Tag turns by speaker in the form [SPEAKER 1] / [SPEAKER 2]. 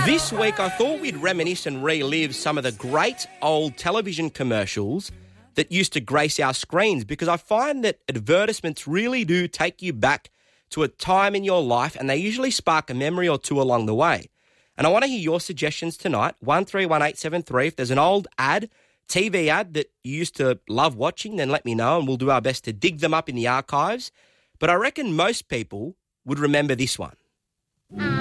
[SPEAKER 1] This week, I thought we'd reminisce and relive some of the great old television commercials that used to grace our screens, because I find that advertisements really do take you back to a time in your life, and they usually spark a memory or two along the way. And I want to hear your suggestions tonight, 131873. If there's an old ad, TV ad that you used to love watching, then let me know and we'll do our best to dig them up in the archives. But I reckon most people would remember this one.